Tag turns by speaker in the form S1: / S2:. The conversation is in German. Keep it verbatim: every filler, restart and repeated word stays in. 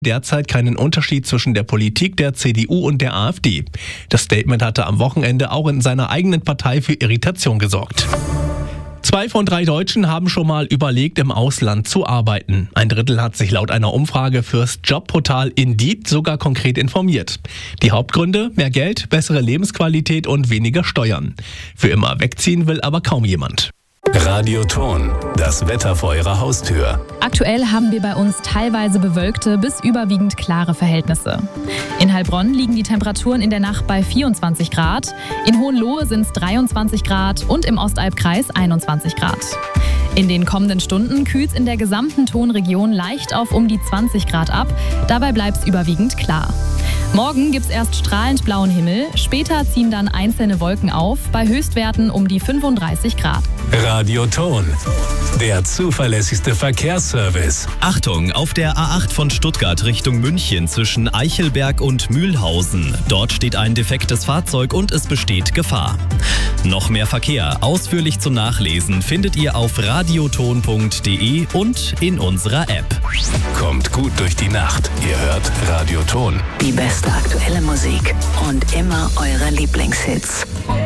S1: derzeit keinen Unterschied zwischen der Politik der C D U und der AfD. Das Statement hatte am Wochenende auch in seiner eigenen Partei für Irritation gesorgt. Zwei von drei Deutschen haben schon mal überlegt, im Ausland zu arbeiten. Ein Drittel hat sich laut einer Umfrage fürs Jobportal Indeed sogar konkret informiert. Die Hauptgründe: mehr Geld, bessere Lebensqualität und weniger Steuern. Für immer wegziehen will aber kaum jemand.
S2: Radioton, das Wetter vor Ihrer Haustür.
S3: Aktuell haben wir bei uns teilweise bewölkte bis überwiegend klare Verhältnisse. In Heilbronn liegen die Temperaturen in der Nacht bei vierundzwanzig Grad, in Hohenlohe sind es dreiundzwanzig Grad und im Ostalbkreis einundzwanzig Grad. In den kommenden Stunden kühlt es in der gesamten Tonregion leicht auf um die zwanzig Grad ab, dabei bleibt es überwiegend klar. Morgen gibt es erst strahlend blauen Himmel, später ziehen dann einzelne Wolken auf, bei Höchstwerten um die fünfunddreißig Grad.
S2: Radioton, der zuverlässigste Verkehrsservice.
S4: Achtung, auf der A acht von Stuttgart Richtung München zwischen Eichelberg und Mühlhausen. Dort steht ein defektes Fahrzeug und es besteht Gefahr. Noch mehr Verkehr, ausführlich zum Nachlesen, findet ihr auf radioton punkt de und in unserer App.
S2: Kommt gut durch die Nacht. Ihr hört Radioton.
S5: Die beste aktuelle Musik und immer eure Lieblingshits.